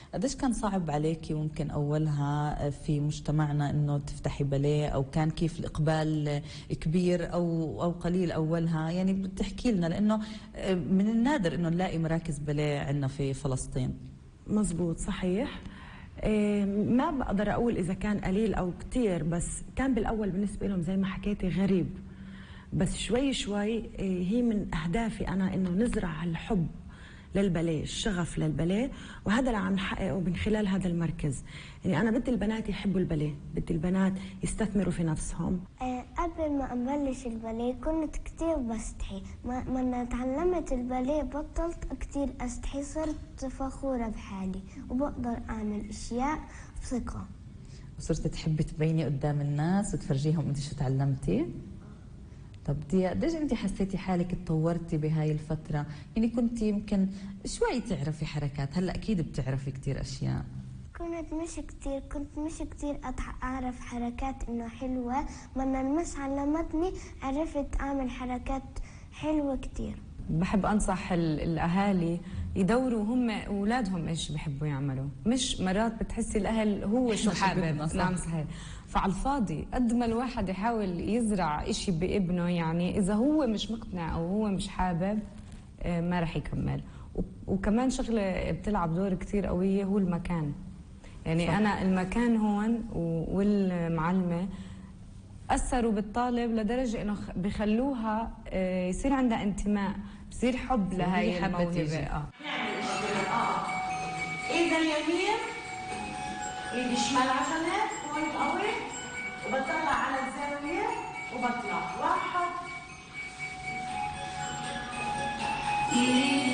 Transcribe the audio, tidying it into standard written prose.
قديش كان صعب عليكي ممكن أولها في مجتمعنا إنه تفتحي باليه، أو كان كيف الإقبال كبير أو قليل أولها؟ يعني بتحكي لنا، لأنه من النادر إنه نلاقي مراكز باليه عندنا في فلسطين. مزبوط، صحيح. ما بقدر أقول إذا كان قليل أو كتير، بس كان بالأول بالنسبة لهم زي ما حكيتي غريب. بس شوي شوي هي من أهدافي أنا إنه نزرع الحب للباليه، الشغف للباليه، وهذا اللي عم نحققه من خلال هذا المركز. يعني أنا بدي البنات يحبوا الباليه، بدي البنات يستثمروا في نفسهم. قبل ما أبلش الباليه كنت كتير بستحي، ما تعلمت الباليه بطلت كتير أستحي، صرت فخورة بحالي وبقدر أعمل أشياء بثقة. وصرت تحبي تبيني قدام الناس وتفرجيهم انت شو تعلمتي؟ طب ديا، قديش انت حسيتي حالك تطورتي بهاي الفترة؟ يعني كنت يمكن شوي تعرفي حركات، هلا اكيد بتعرفي كتير اشياء. كنت مش كتير أعرف حركات إنه حلوة، من المس علمتني عرفت أعمل حركات حلوة كتير. بحب أنصح الأهالي يدوروا هم أولادهم إيش بحبوا يعملوا، مش مرات بتحسي الأهل هو شو حابب. نعم صحيح. فعلى الفاضي قد ما الواحد يحاول يزرع إشي بابنه، يعني إذا هو مش مقتنع أو هو مش حابب ما رح يكمل. وكمان شغلة بتلعب دور كتير قوية هو المكان. يعني صح. أنا المكان هون والمعلمة أثروا بالطالب لدرجة إنه بخلوها يصير عندها انتماء، بصير حب لهي الموهبة. نعمل إشي إيد اليمين، إيد الشمال عجلة هون قوي، وبطلع على الزاوية وبطلع 1